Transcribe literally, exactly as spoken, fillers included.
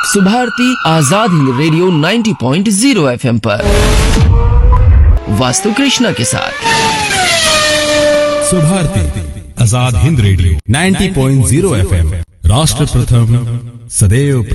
Subharti Azad Hind radio नब्बे point शून्य FM पर वास्तु कृष्णा के साथ। सुभारती आजाद हिंद रेडियो नब्बे पॉइंट शून्य एफएम, राष्ट्र प्रथम सदैव प्रथम।